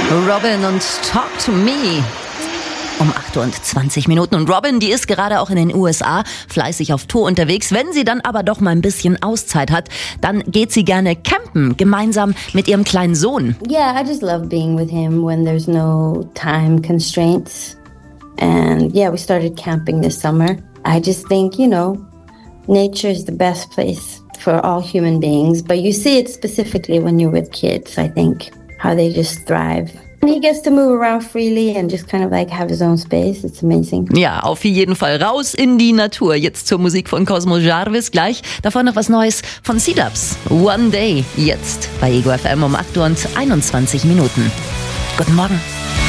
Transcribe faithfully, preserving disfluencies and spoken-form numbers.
Robin und Talk to Me. Um acht Uhr und zwanzig Minuten. Und Robin, die ist gerade auch in den U S A fleißig auf Tour unterwegs. Wenn sie dann aber doch mal ein bisschen Auszeit hat, dann geht sie gerne campen, gemeinsam mit ihrem kleinen Sohn. Yeah, I just love being with him when there's no time constraints. And yeah, we started camping this summer. I just think, you know, nature is the best place for all human beings. But you see it specifically when you're with kids, I think, how they just thrive. And he gets to move around freely and just kind of like have his own space. It's amazing. Ja, auf jeden Fall raus in die Natur. Jetzt zur Musik von Cosmo Jarvis. Gleich davor noch was Neues von C-Dubs. One Day. Jetzt bei Ego F M um acht Uhr und einundzwanzig Minuten. Guten Morgen.